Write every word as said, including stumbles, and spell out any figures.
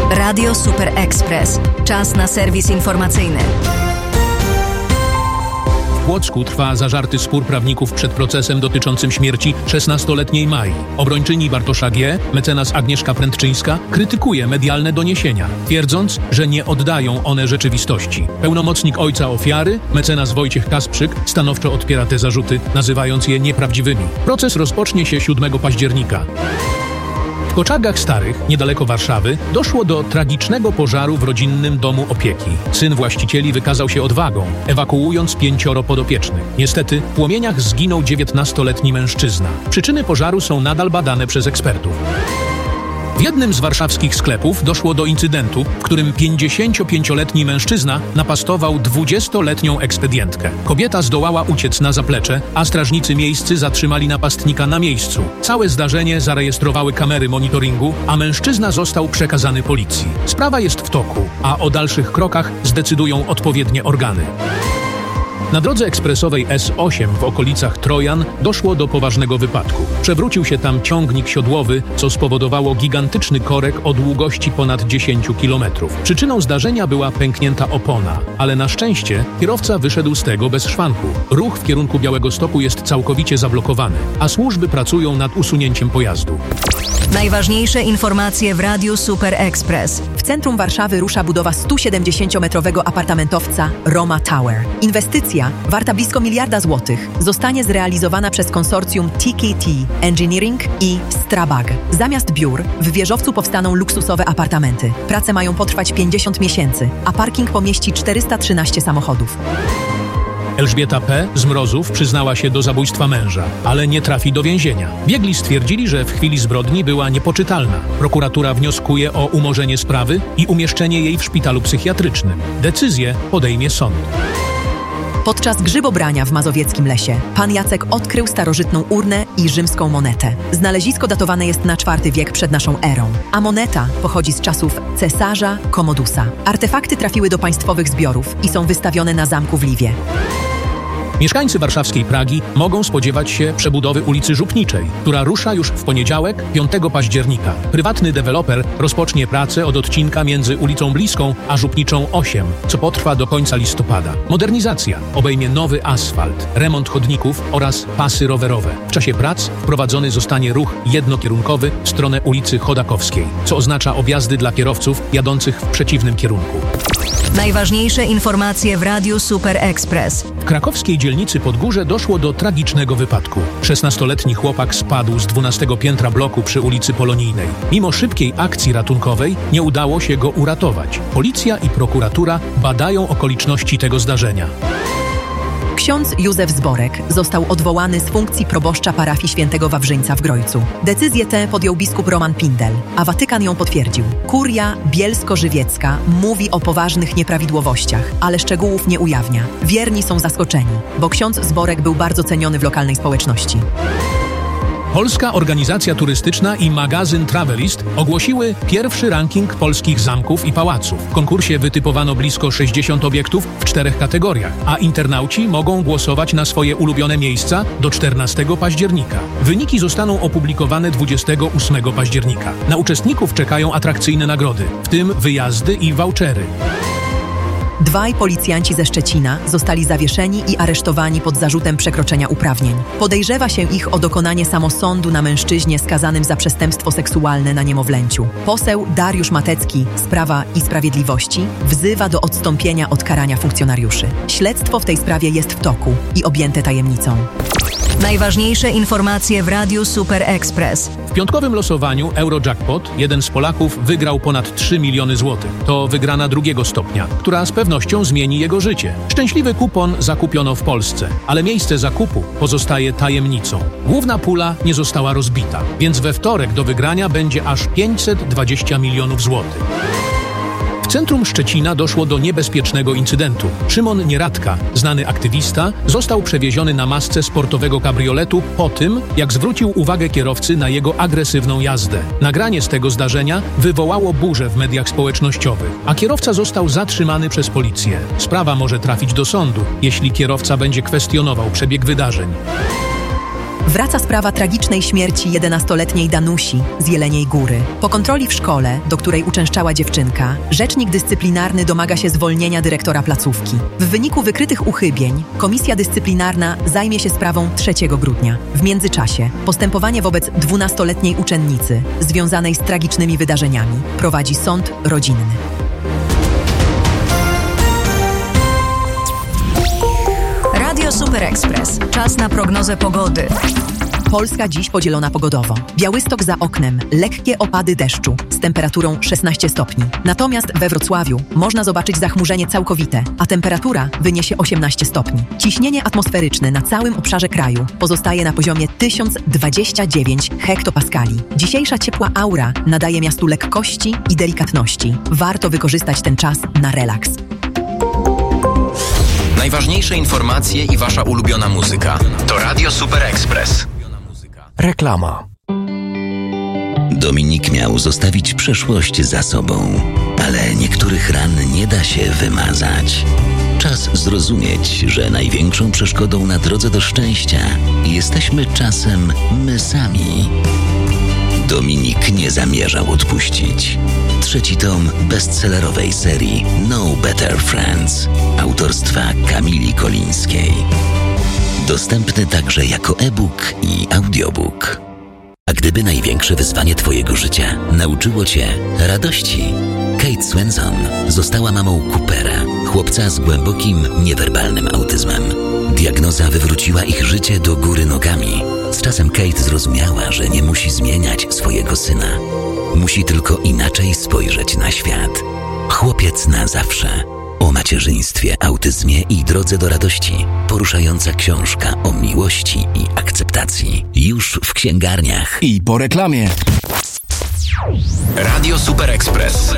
Radio Super Express. Czas na serwis informacyjny. W Płocku trwa zażarty spór prawników przed procesem dotyczącym śmierci szesnastoletniej Mai. Obrończyni Bartosza G., mecenas Agnieszka Prędczyńska, krytykuje medialne doniesienia, twierdząc, że nie oddają one rzeczywistości. Pełnomocnik ojca ofiary, mecenas Wojciech Kasprzyk, stanowczo odpiera te zarzuty, nazywając je nieprawdziwymi. Proces rozpocznie się siódmego października. W Koczargach Starych, niedaleko Warszawy, doszło do tragicznego pożaru w rodzinnym domu opieki. Syn właścicieli wykazał się odwagą, ewakuując pięcioro podopiecznych. Niestety, w płomieniach zginął dziewiętnastoletni mężczyzna. Przyczyny pożaru są nadal badane przez ekspertów. W jednym z warszawskich sklepów doszło do incydentu, w którym pięćdziesięciopięcioletni mężczyzna napastował dwudziestoletnią ekspedientkę. Kobieta zdołała uciec na zaplecze, a strażnicy miejscy zatrzymali napastnika na miejscu. Całe zdarzenie zarejestrowały kamery monitoringu, a mężczyzna został przekazany policji. Sprawa jest w toku, a o dalszych krokach zdecydują odpowiednie organy. Na drodze ekspresowej S osiem w okolicach Trojan doszło do poważnego wypadku. Przewrócił się tam ciągnik siodłowy, co spowodowało gigantyczny korek o długości ponad dziesięć kilometrów. Przyczyną zdarzenia była pęknięta opona, ale na szczęście kierowca wyszedł z tego bez szwanku. Ruch w kierunku Białegostoku jest całkowicie zablokowany, a służby pracują nad usunięciem pojazdu. Najważniejsze informacje w Radiu Super Express. W centrum Warszawy rusza budowa stusiedemdziesięciometrowego apartamentowca Roma Tower. Inwestycja, warta blisko miliarda złotych, zostanie zrealizowana przez konsorcjum T K T Engineering i Strabag. Zamiast biur, w wieżowcu powstaną luksusowe apartamenty. Prace mają potrwać pięćdziesiąt miesięcy, a parking pomieści czterysta trzynaście samochodów. Elżbieta P. z Mrozów przyznała się do zabójstwa męża, ale nie trafi do więzienia. Biegli stwierdzili, że w chwili zbrodni była niepoczytalna. Prokuratura wnioskuje o umorzenie sprawy i umieszczenie jej w szpitalu psychiatrycznym. Decyzję podejmie sąd. Podczas grzybobrania w mazowieckim lesie pan Jacek odkrył starożytną urnę i rzymską monetę. Znalezisko datowane jest na czwarty wiek przed naszą erą, a moneta pochodzi z czasów cesarza Kommodusa. Artefakty trafiły do państwowych zbiorów i są wystawione na zamku w Lwie. Mieszkańcy warszawskiej Pragi mogą spodziewać się przebudowy ulicy Żupniczej, która rusza już w poniedziałek, piątego października. Prywatny deweloper rozpocznie pracę od odcinka między ulicą Bliską a Żupniczą osiem, co potrwa do końca listopada. Modernizacja obejmie nowy asfalt, remont chodników oraz pasy rowerowe. W czasie prac wprowadzony zostanie ruch jednokierunkowy w stronę ulicy Chodakowskiej, co oznacza objazdy dla kierowców jadących w przeciwnym kierunku. Najważniejsze informacje w Radiu Super Express. W krakowskiej dzielnicy Podgórze doszło do tragicznego wypadku. szesnastoletni chłopak spadł z dwunastego piętra bloku przy ulicy Polonijnej. Mimo szybkiej akcji ratunkowej nie udało się go uratować. Policja i prokuratura badają okoliczności tego zdarzenia. Ksiądz Józef Zborek został odwołany z funkcji proboszcza parafii Świętego Wawrzyńca w Grojcu. Decyzję tę podjął biskup Roman Pindel, a Watykan ją potwierdził. Kuria bielsko-żywiecka mówi o poważnych nieprawidłowościach, ale szczegółów nie ujawnia. Wierni są zaskoczeni, bo ksiądz Zborek był bardzo ceniony w lokalnej społeczności. Polska Organizacja Turystyczna i magazyn Travelist ogłosiły pierwszy ranking polskich zamków i pałaców. W konkursie wytypowano blisko sześćdziesiąt obiektów w czterech kategoriach, a internauci mogą głosować na swoje ulubione miejsca do czternastego października. Wyniki zostaną opublikowane dwudziestego ósmego października. Na uczestników czekają atrakcyjne nagrody, w tym wyjazdy i vouchery. Dwaj policjanci ze Szczecina zostali zawieszeni i aresztowani pod zarzutem przekroczenia uprawnień. Podejrzewa się ich o dokonanie samosądu na mężczyźnie skazanym za przestępstwo seksualne na niemowlęciu. Poseł Dariusz Matecki z Prawa i Sprawiedliwości wzywa do odstąpienia od karania funkcjonariuszy. Śledztwo w tej sprawie jest w toku i objęte tajemnicą. Najważniejsze informacje w Radiu Super Express. W piątkowym losowaniu Eurojackpot jeden z Polaków wygrał ponad trzy miliony złotych. To wygrana drugiego stopnia, która z pewnością zmieni jego życie. Szczęśliwy kupon zakupiono w Polsce, ale miejsce zakupu pozostaje tajemnicą. Główna pula nie została rozbita, więc we wtorek do wygrania będzie aż pięćset dwadzieścia milionów złotych. W centrum Szczecina doszło do niebezpiecznego incydentu. Szymon Nieradka, znany aktywista, został przewieziony na masce sportowego kabrioletu po tym, jak zwrócił uwagę kierowcy na jego agresywną jazdę. Nagranie z tego zdarzenia wywołało burzę w mediach społecznościowych, a kierowca został zatrzymany przez policję. Sprawa może trafić do sądu, jeśli kierowca będzie kwestionował przebieg wydarzeń. Wraca sprawa tragicznej śmierci jedenastoletniej Danusi z Jeleniej Góry. Po kontroli w szkole, do której uczęszczała dziewczynka, rzecznik dyscyplinarny domaga się zwolnienia dyrektora placówki. W wyniku wykrytych uchybień Komisja Dyscyplinarna zajmie się sprawą trzeciego grudnia. W międzyczasie postępowanie wobec dwunastoletniej uczennicy związanej z tragicznymi wydarzeniami prowadzi sąd rodzinny. Radio Super Express. Czas na prognozę pogody. Polska dziś podzielona pogodowo. Białystok za oknem, lekkie opady deszczu z temperaturą szesnaście stopni. Natomiast we Wrocławiu można zobaczyć zachmurzenie całkowite, a temperatura wyniesie osiemnaście stopni. Ciśnienie atmosferyczne na całym obszarze kraju pozostaje na poziomie tysiąc dwadzieścia dziewięć hektopaskali. Dzisiejsza ciepła aura nadaje miastu lekkości i delikatności. Warto wykorzystać ten czas na relaks. Najważniejsze informacje i wasza ulubiona muzyka. To Radio Super Express. Reklama. Dominik miał zostawić przeszłość za sobą, ale niektórych ran nie da się wymazać. Czas zrozumieć, że największą przeszkodą na drodze do szczęścia jesteśmy czasem my sami. Dominik nie zamierzał odpuścić. Trzeci tom bestsellerowej serii No Better Friends autorstwa Kamili Kolińskiej. Dostępny także jako e-book i audiobook. A gdyby największe wyzwanie twojego życia nauczyło cię radości? Kate Swenson została mamą Coopera, chłopca z głębokim, niewerbalnym autyzmem. Diagnoza wywróciła ich życie do góry nogami. Z czasem Kate zrozumiała, że nie musi zmieniać swojego syna. Musi tylko inaczej spojrzeć na świat. Chłopiec na zawsze. O macierzyństwie, autyzmie i drodze do radości. Poruszająca książka o miłości i akceptacji. Już w księgarniach. I po reklamie. Radio Super Express.